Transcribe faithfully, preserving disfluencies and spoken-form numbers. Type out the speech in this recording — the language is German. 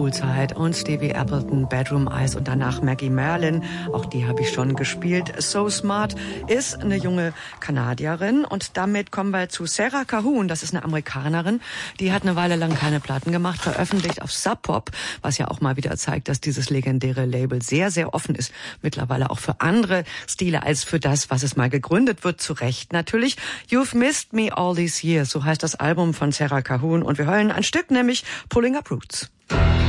Schulzeit und Stevie Appleton, Bedroom Eyes und danach Maggie Merlin. Auch die habe ich schon gespielt. So Smart ist eine junge Kanadierin und damit kommen wir zu Sarah Cahoon. Das ist eine Amerikanerin. Die hat eine Weile lang keine Platten gemacht, veröffentlicht auf Sub Pop, was ja auch mal wieder zeigt, dass dieses legendäre Label sehr, sehr offen ist. Mittlerweile auch für andere Stile als für das, was es mal gegründet wird. Zu Recht natürlich. You've Missed Me All These Years, so heißt das Album von Sarah Cahoon. Und wir hören ein Stück, nämlich Pulling Up Roots.